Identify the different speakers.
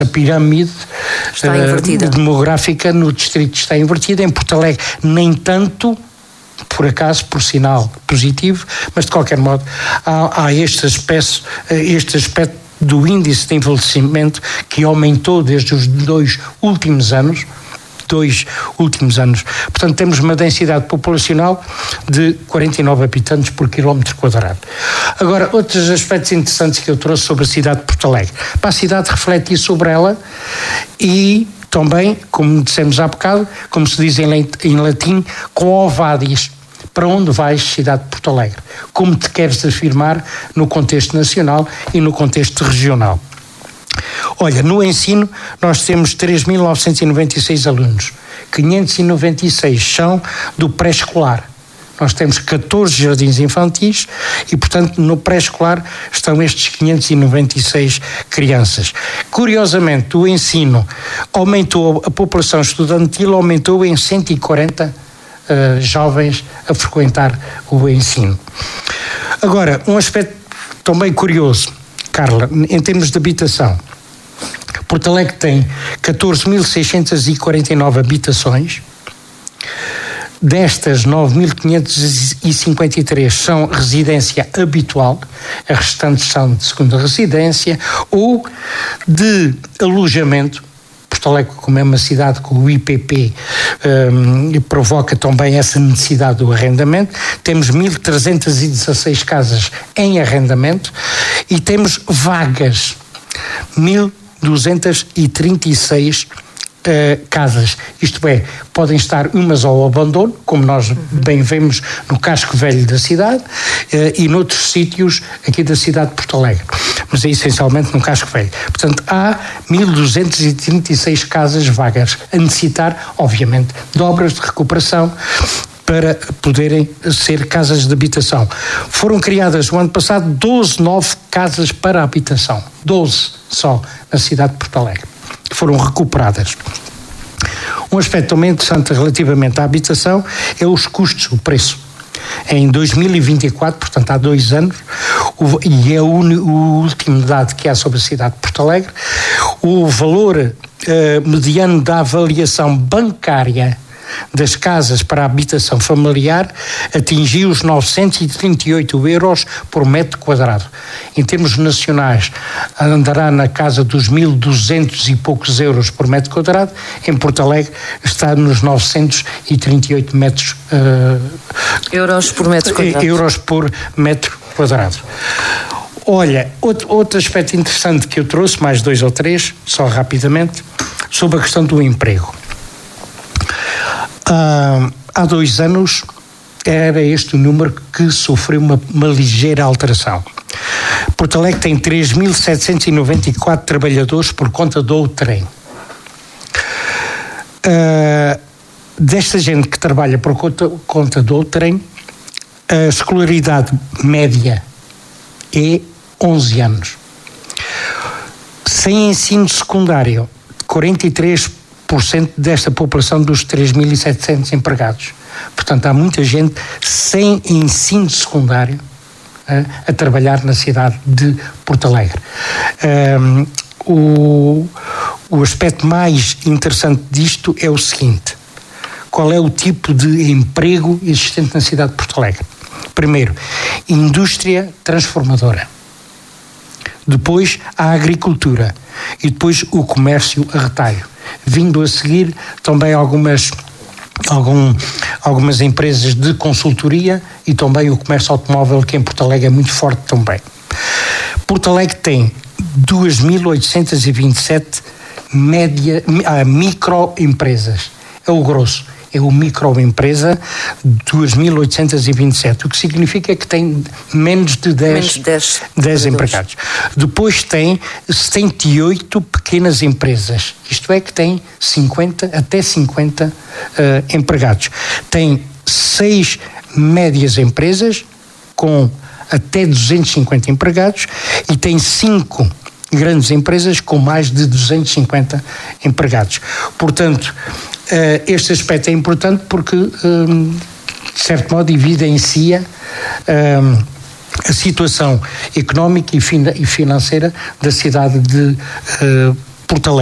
Speaker 1: a pirâmide demográfica no distrito está invertida. Em Porto Alegre, nem tanto, por acaso, por sinal positivo, mas de qualquer modo há este aspecto do índice de envelhecimento que aumentou desde os dois últimos anos. Portanto, temos uma densidade populacional de 49 habitantes por quilómetro quadrado. Agora, outros aspectos interessantes que eu trouxe sobre a cidade de Porto Alegre. Para a cidade refletir sobre ela e também, como dissemos há bocado, como se diz em latim, quo vadis. Para onde vais, cidade de Porto Alegre? Como te queres afirmar no contexto nacional e no contexto regional? Olha, no ensino nós temos 3.996 alunos, 596 são do pré-escolar. Nós temos 14 jardins infantis e, portanto, no pré-escolar estão estes 596 crianças. Curiosamente, o ensino aumentou, a população estudantil aumentou em 140 jovens a frequentar o ensino. Agora, um aspecto também curioso, Carla, em termos de habitação. Porto Alegre tem 14.649 habitações, destas 9.553 são residência habitual, as restantes são de segunda residência ou de alojamento. Porto Alegre, como é uma cidade com o IPP, provoca também essa necessidade do arrendamento. Temos 1.316 casas em arrendamento e temos vagas, 1.236 casas, isto é, podem estar umas ao abandono, como nós bem vemos no casco velho da cidade e noutros sítios aqui da cidade de Porto Alegre, mas é essencialmente no casco velho. Portanto, há 1.236 casas vagas a necessitar, obviamente, de obras de recuperação para poderem ser casas de habitação. Foram criadas no ano passado 12 novas casas para habitação, 12 só na cidade de Porto Alegre, que foram recuperadas. Um aspecto também interessante relativamente à habitação é os custos, o preço. Em 2024, portanto há 2 anos, e é o último dado que há sobre a cidade de Porto Alegre, o valor mediano da avaliação bancária das casas para a habitação familiar atingiu os 938 euros por metro quadrado. Em termos nacionais, andará na casa dos 1.200 e poucos euros por metro quadrado. Em Porto Alegre está nos 938
Speaker 2: euros por metro quadrado.
Speaker 1: Euros por metro quadrado. Olha, outro aspecto interessante que eu trouxe, mais 2 ou 3, só rapidamente, sobre a questão do emprego. Há 2 anos era este o número que sofreu uma ligeira alteração. Porto Alegre tem 3.794 trabalhadores por conta do trem. Desta gente que trabalha por conta do trem, a escolaridade média é 11 anos. Sem ensino secundário, 43% desta população dos 3.700 empregados. Portanto, há muita gente sem ensino secundário a trabalhar na cidade de Porto Alegre. O aspecto mais interessante disto é o seguinte: qual é o tipo de emprego existente na cidade de Porto Alegre? Primeiro, indústria transformadora. Depois, a agricultura. E depois, o comércio a retalho. Vindo a seguir também algumas empresas de consultoria e também o comércio automóvel, que em Porto Alegre é muito forte também. Porto Alegre tem 2.827 microempresas. É o grosso. É o microempresa, 2.827, o que significa que tem menos de 10 empregados. Depois tem 78 pequenas empresas, isto é, que tem até 50 empregados. Tem 6 médias empresas com até 250 empregados e tem 5 grandes empresas com mais de 250 empregados. Portanto, este aspecto é importante porque, de certo modo, evidencia a situação económica e financeira da cidade de Porto Alegre.